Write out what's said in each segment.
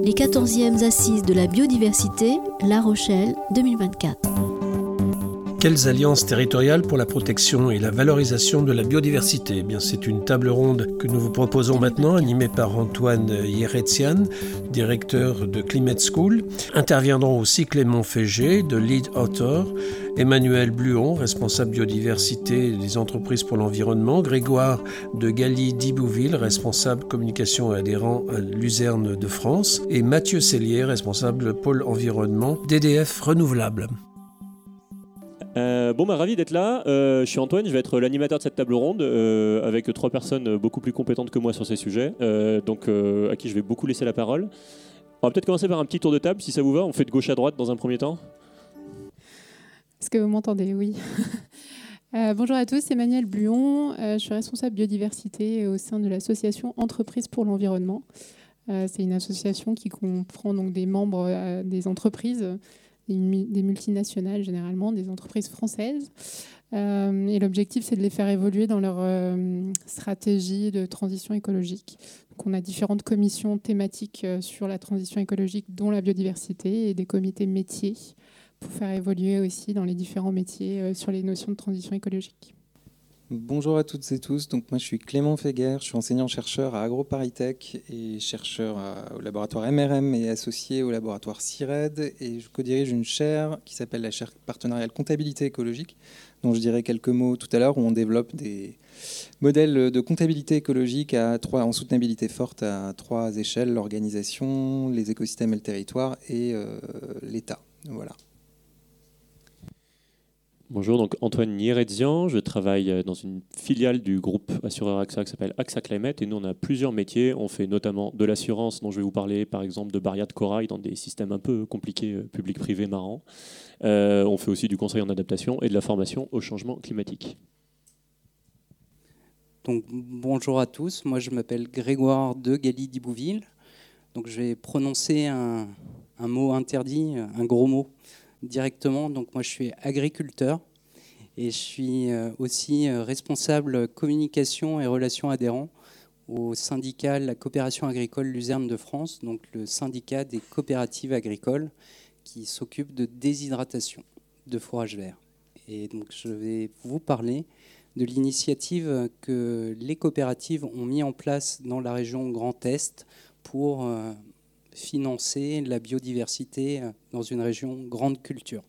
les 14e Assises de la biodiversité, La Rochelle 2024. Quelles alliances territoriales pour la protection et la valorisation de la biodiversité ? Eh bien, c'est une table ronde que nous vous proposons maintenant, animée par Antoine Yeretsian, directeur de Climate School. Interviendront aussi Clément Fégé, de Lead Author, Emmanuel Bluon, responsable biodiversité des entreprises pour l'environnement, Grégoire de Galy-Dibouville, responsable communication et adhérent à Luzerne de France, et Mathieu Cellier, responsable pôle environnement d'EDF Renouvelable. Ravi d'être là. Je suis Antoine, je vais être l'animateur de cette table ronde avec 3 personnes beaucoup plus compétentes que moi sur ces sujets, à qui je vais beaucoup laisser la parole. On va peut-être commencer par un petit tour de table, si ça vous va. On fait de gauche à droite dans un premier temps. Est-ce que vous m'entendez ? Oui. Bonjour à tous, Emmanuel Bluon. Je suis responsable biodiversité au sein de l'association Entreprises pour l'environnement. C'est une association qui comprend donc des membres des entreprises, des multinationales généralement, des entreprises françaises. Et l'objectif, c'est de les faire évoluer dans leur stratégie de transition écologique. Donc, on a différentes commissions thématiques sur la transition écologique, dont la biodiversité, et des comités métiers pour faire évoluer aussi dans les différents métiers sur les notions de transition écologique. Bonjour à toutes et tous, donc moi je suis Clément Fégher, je suis enseignant-chercheur à AgroParisTech et chercheur au laboratoire MRM et associé au laboratoire CIRED, et je co-dirige une chaire qui s'appelle la chaire partenariale comptabilité écologique, dont je dirai quelques mots tout à l'heure, où on développe des modèles de comptabilité écologique en soutenabilité forte à 3 échelles: l'organisation, les écosystèmes et le territoire, et l'État. Voilà. Bonjour, donc Antoine Yeretsian, je travaille dans une filiale du groupe assureur AXA qui s'appelle AXA Climate, et nous on a plusieurs métiers. On fait notamment de l'assurance, dont je vais vous parler, par exemple de barrières de corail dans des systèmes un peu compliqués, public-privé, marrants. On fait aussi du conseil en adaptation et de la formation au changement climatique. Donc, bonjour à tous, moi je m'appelle Grégoire de Galy-Dibouville. Donc je vais prononcer un mot interdit, un gros mot directement. Donc moi je suis agriculteur et je suis aussi responsable communication et relations adhérents au syndicat La Coopération Agricole Luzerne de France, donc le syndicat des coopératives agricoles qui s'occupe de déshydratation de fourrage vert. Et donc je vais vous parler de l'initiative que les coopératives ont mis en place dans la région Grand Est pour financer la biodiversité dans une région grande culture.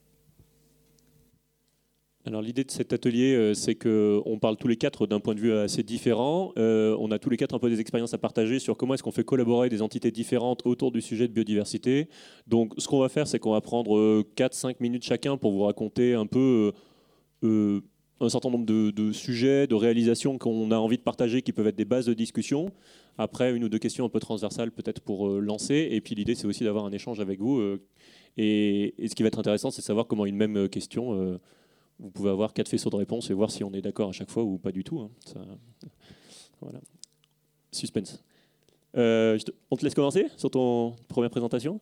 Alors l'idée de cet atelier, c'est qu'on parle tous les 4 d'un point de vue assez différent. On a tous les 4 un peu des expériences à partager sur comment est-ce qu'on fait collaborer des entités différentes autour du sujet de biodiversité. Donc ce qu'on va faire, c'est qu'on va prendre 4-5 minutes chacun pour vous raconter un peu un certain nombre de sujets, de réalisations qu'on a envie de partager, qui peuvent être des bases de discussion. Après, 1 ou 2 questions un peu transversales peut-être pour lancer. Et puis l'idée, c'est aussi d'avoir un échange avec vous. Et ce qui va être intéressant, c'est de savoir comment une même question, vous pouvez avoir 4 faisceaux de réponse et voir si on est d'accord à chaque fois ou pas du tout. Hein. Voilà. Suspense. On te laisse commencer sur ton première présentation.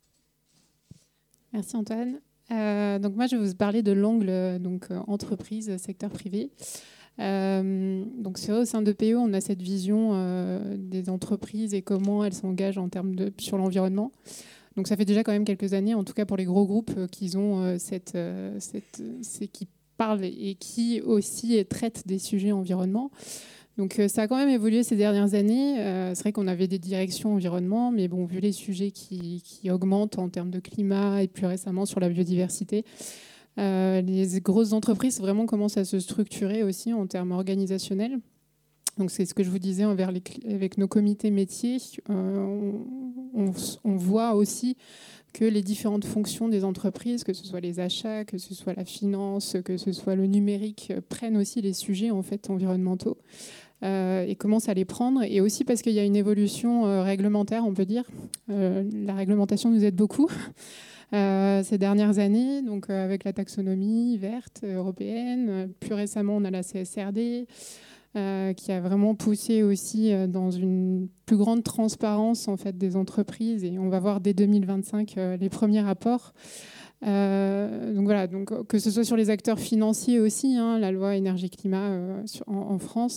Merci Antoine. Donc moi, je vais vous parler de l'angle entreprise, secteur privé. Donc c'est vrai, au sein de PE, on a cette vision des entreprises et comment elles s'engagent en termes sur l'environnement. Donc ça fait déjà quand même quelques années, en tout cas pour les gros groupes, qu'ils ont qui parlent et qui aussi traitent des sujets environnement. Donc ça a quand même évolué ces dernières années. C'est vrai qu'on avait des directions environnement, mais bon, vu les sujets qui augmentent en termes de climat et plus récemment sur la biodiversité, les grosses entreprises vraiment commencent à se structurer aussi en termes organisationnels. Donc c'est ce que je vous disais avec nos comités métiers. On voit aussi que les différentes fonctions des entreprises, que ce soit les achats, que ce soit la finance, que ce soit le numérique, prennent aussi les sujets en fait environnementaux et commencent à les prendre. Et aussi parce qu'il y a une évolution réglementaire, on peut dire. La réglementation nous aide beaucoup ces dernières années, donc avec la taxonomie verte européenne. Plus récemment, on a la CSRD. Qui a vraiment poussé aussi dans une plus grande transparence en fait, des entreprises. Et on va voir dès 2025 les premiers rapports. Donc voilà, donc, que ce soit sur les acteurs financiers aussi, la loi énergie-climat en France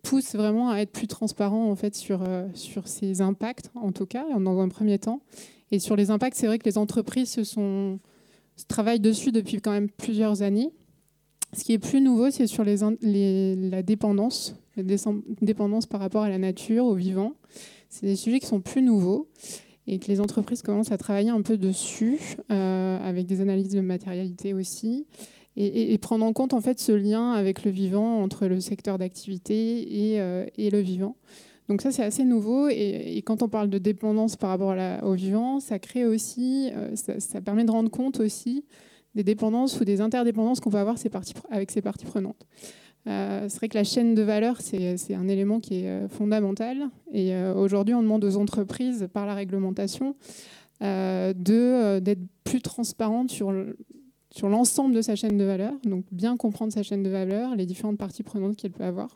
pousse vraiment à être plus transparent en fait, sur ces impacts, en tout cas, dans un premier temps. Et sur les impacts, c'est vrai que les entreprises travaillent dessus depuis quand même plusieurs années. Ce qui est plus nouveau, c'est sur la dépendance par rapport à la nature, au vivant. C'est des sujets qui sont plus nouveaux et que les entreprises commencent à travailler un peu dessus, avec des analyses de matérialité aussi, et prendre en compte en fait ce lien avec le vivant, entre le secteur d'activité et le vivant. Donc ça, c'est assez nouveau. Et quand on parle de dépendance par rapport au vivant, ça crée aussi, ça permet de rendre compte aussi des dépendances ou des interdépendances qu'on peut avoir avec ces parties prenantes. C'est vrai que la chaîne de valeur, c'est un élément qui est fondamental. Et aujourd'hui, on demande aux entreprises, par la réglementation, d'être plus transparentes sur l'ensemble de sa chaîne de valeur. Donc bien comprendre sa chaîne de valeur, les différentes parties prenantes qu'elle peut avoir.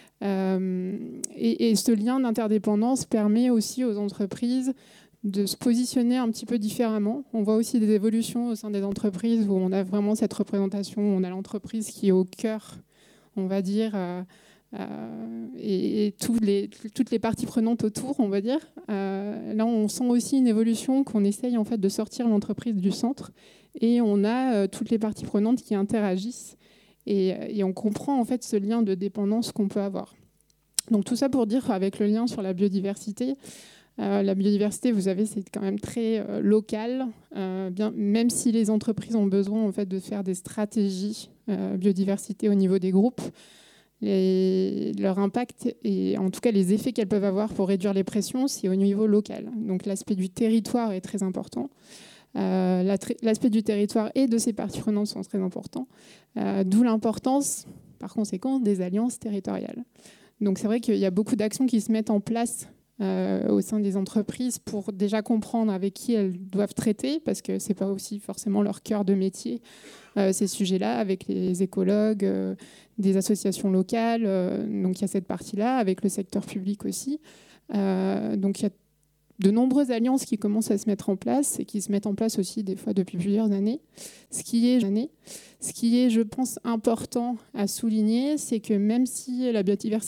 Et ce lien d'interdépendance permet aussi aux entreprises de se positionner un petit peu différemment. On voit aussi des évolutions au sein des entreprises où on a vraiment cette représentation, on a l'entreprise qui est au cœur, on va dire, et toutes les parties prenantes autour, on va dire. Là, on sent aussi une évolution qu'on essaye en fait de sortir l'entreprise du centre, et on a toutes les parties prenantes qui interagissent, et on comprend en fait ce lien de dépendance qu'on peut avoir. Donc tout ça pour dire, avec le lien sur la biodiversité, la biodiversité, vous savez, c'est quand même très local, même si les entreprises ont besoin en fait, de faire des stratégies biodiversité au niveau des groupes, leur impact et en tout cas les effets qu'elles peuvent avoir pour réduire les pressions, c'est au niveau local. Donc l'aspect du territoire est très important. L'aspect du territoire et de ses parties prenantes sont très importants, d'où l'importance, par conséquent, des alliances territoriales. Donc c'est vrai qu'il y a beaucoup d'actions qui se mettent en place au sein des entreprises pour déjà comprendre avec qui elles doivent traiter, parce que ce n'est pas aussi forcément leur cœur de métier, ces sujets-là, avec les écologues, des associations locales. Donc il y a cette partie-là, avec le secteur public aussi. Donc il y a de nombreuses alliances qui commencent à se mettre en place et qui se mettent en place aussi des fois depuis plusieurs années. Ce qui est, je pense, important à souligner, c'est que même si la biodiversité